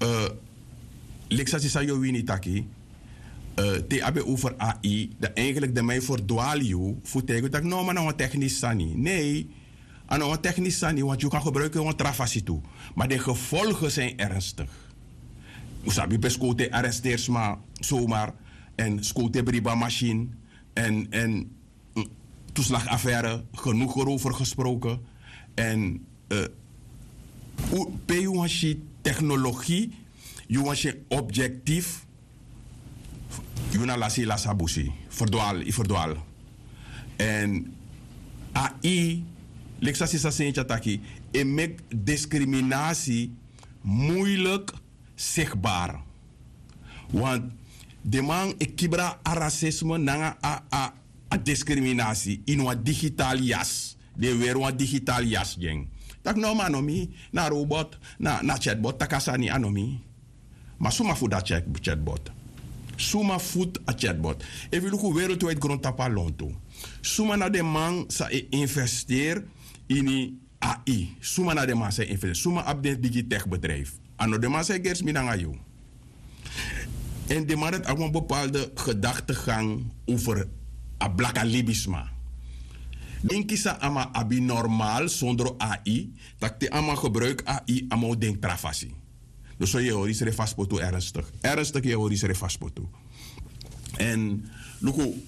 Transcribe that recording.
Lexasi sa yo wini taki. Te abe over AI. Dat eigenlijk de mij voor dwalio. Voor tegen dat nou maar nou een technisch sani. Nee. Aan een technisch sani. Want je kan gebruiken een trafasi toe. Maar de gevolgen zijn ernstig. Usabi beskote arresteers maar zomaar. En skote briba machine. En toeslagaffaire. Genoeg erover gesproken. En technologie. Je was je objectief. Je na lasi la sabusi. Verdwaal. En AI. Leksa sisa seentje taki. En make discriminatie moeilijk zichtbaar. Want de man ekibra a racisme nanga a discriminatie in wat digitaal jas. De weer wat digitaal jas jeng. Tak no man anomi na robot na chatbot takasani anomi. Maar suma voor dat chatbot. Suma voet a chatbot. Even luku wereldwijd grond tapa lonto. Suma na de man sa investeer in AI. Suma na de man sa investeer. Suma op de digitech bedrijf. Ano de man sa gers minanga yo. En de man heeft ook een bepaalde gedachtegang over ablakalisme. Denk is ama abnormaal zonder AI. Dat de ama gebruik AI ama denk trafasi. Dus zo je hoort is er vastpoto ernstig. Ernstig je hoort is er vastpoto. En luku